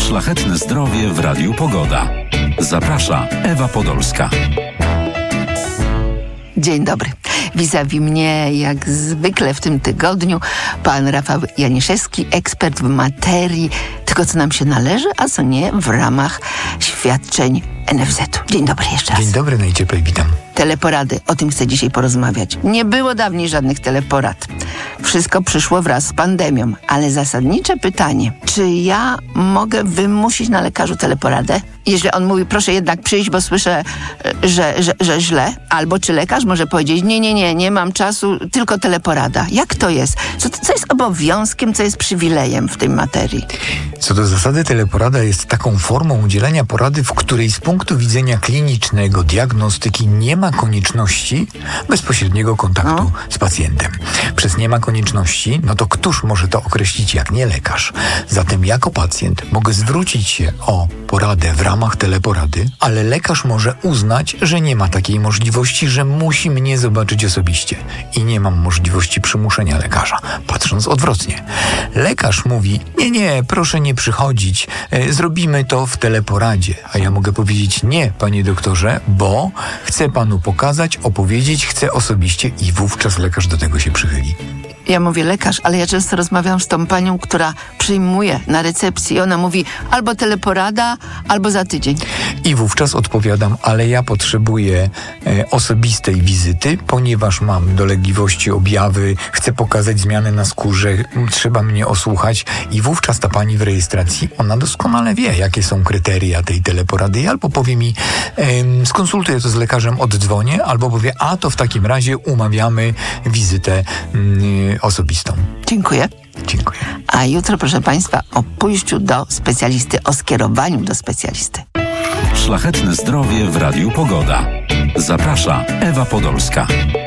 Szlachetne zdrowie w Radiu Pogoda. Zaprasza Ewa Podolska. Dzień dobry. Vis-a-vis mnie, jak zwykle w tym tygodniu, pan Rafał Janiszewski, ekspert w materii tego, co nam się należy, a co nie, w ramach świadczeń NFZ-u. Dzień dobry jeszcze raz. Dzień dobry, najcieplej witam. Teleporady, o tym chcę dzisiaj porozmawiać. Nie było dawniej żadnych teleporad. Wszystko przyszło wraz z pandemią. Ale zasadnicze pytanie, czy ja mogę wymusić na lekarzu teleporadę? Jeśli on mówi, proszę jednak przyjść, bo słyszę, że źle. Albo czy lekarz może powiedzieć, nie mam czasu, tylko teleporada. Jak to jest? Co jest obowiązkiem, co jest przywilejem w tej materii? Co do zasady, teleporada jest taką formą udzielenia porady, w której z punktu widzenia klinicznego, diagnostyki nie ma konieczności bezpośredniego kontaktu z pacjentem. Przez nie ma konieczności, no to któż może to określić jak nie lekarz? Zatem jako pacjent mogę zwrócić się o poradę w ramach teleporady, ale lekarz może uznać, że nie ma takiej możliwości, że musi mnie zobaczyć osobiście i nie mam możliwości przymuszenia lekarza. Patrząc odwrotnie. Lekarz mówi, nie, proszę nie przychodzić, zrobimy to w teleporadzie. A ja mogę powiedzieć, nie, panie doktorze, bo chcę panu pokazać, opowiedzieć, chcę osobiście i wówczas lekarz do tego się przychyli. Ja mówię lekarz, ale ja często rozmawiam z tą panią, która przyjmuje na recepcji i ona mówi albo teleporada, albo za tydzień. I wówczas odpowiadam, ale ja potrzebuję osobistej wizyty, ponieważ mam dolegliwości, objawy, chcę pokazać zmiany na skórze, trzeba mnie osłuchać i wówczas ta pani w rejestracji, ona doskonale wie, jakie są kryteria tej teleporady i albo powie mi, skonsultuję to z lekarzem, oddzwonię, albo powie, a to w takim razie umawiamy wizytę osobistą. Dziękuję. Dziękuję. A jutro, proszę państwa, o pójściu do specjalisty, o skierowaniu do specjalisty. Szlachetne zdrowie w Radiu Pogoda. Zaprasza Ewa Podolska.